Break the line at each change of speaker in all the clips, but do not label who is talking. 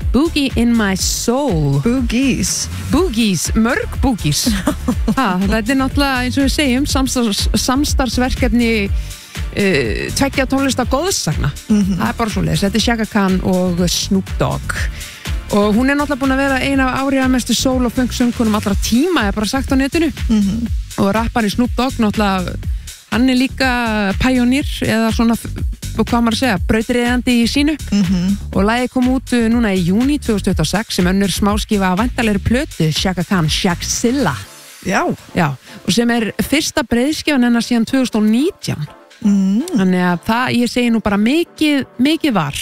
Boogie in my soul.
Boogies,
Mörg boogies. Þetta náttúrulega, eins og við segjum, samstarfsverkefni tveggja tónlista góðsagna. Það bara svoleiðis. Þetta Chaka Khan og Snoop Dogg. Og hún náttúrulega búin að vera ein af áhrifamestu soul- og funk-söngkonum allra tíma, bara sagt á netinu. Og rappari Snoop Dogg náttúrulega, hann líka pioneer eða svona, hvað maður að segja, brautriðandi í sínu. Og lagið kom út núna í júní 2026 sem önnur smáskífa af væntanlegri plötu Chaka Khan, Shakzilla.
Já,
og sem fyrsta breiðskifan hennar síðan 2019. Þannig að það, ég segi nú bara mikið var.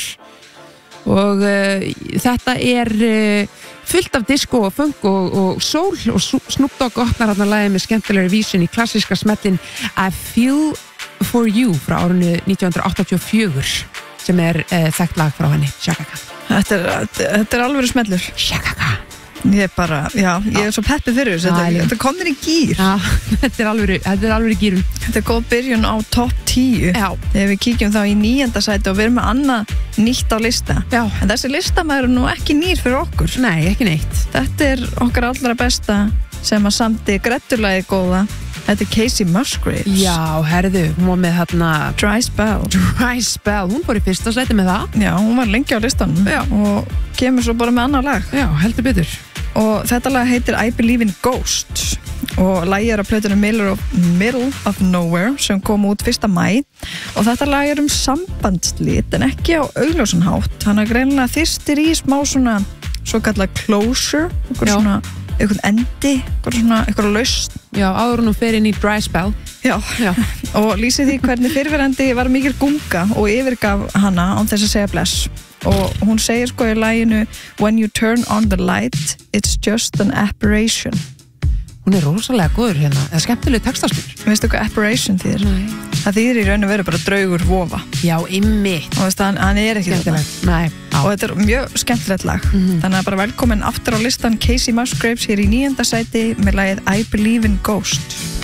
Og þetta fullt af disco og funk og soul, og Snoop Dogg opnar hérna lagið með skemmtilegri vísun í klassíska smellin I Feel For You frá árinu 1984 sem þekkt lag frá henni, Chaka Khan.
Þetta alveg smellur.
Chaka Khan.
Ég svo peppið fyrir þessu. Þetta komir í gír.
Já, þetta er alveg í gýrum.
Þetta góð byrjun á topp 10.
Já.
Þegar við kíkjum þá í 9. sæti og við erum með annað nýtt á lista.
Já.
En þessi listamæður nú ekki nýr fyrir okkur.
Nei, ekki neitt.
Þetta okkar allra besta sem að samti gretturlagið góða. Þetta Casey Musgraves.
Já, herðu, hún var með hérna
Dry Spell.
Hún fór í fyrsta sæti með það.
Já, hún var lengi á listanum. Já. Og kemur svo bara með annað lag.
Já, heldur betur.
Og þetta lag heitir I Believe in Ghosts og lagið á plötunum Middle of Nowhere sem kom út 1. maí og þetta lag sambandslít en ekki á augljósan hátt. Hann greinilega þyrstir í smá svona svo kallað closure, eitthvað endi, eitthvað lausn. Já,
áður hún fer inn í Dry Spell.
Já. Og lýsið því hvernig fyrrverandi var mikil gunga og yfirgaf hana án þess að segja bless. Og hún segir í laginu When you turn on the light it's just an apparition.
Hún rosalega góður hérna, eða skemmtileg textasmur.
Veistu hvað apparition þýðir? Nei. Það þýðir í raun og veru bara draugur vofa.
Já, einmitt.
Og hann ekki
skemmtilegt. Nei.
Og þetta mjög skemmtilegt lag. Þannig að bara velkomin aftur á listan Casey Musgraves hér í 9. sæti með lagið I Believe in Ghosts.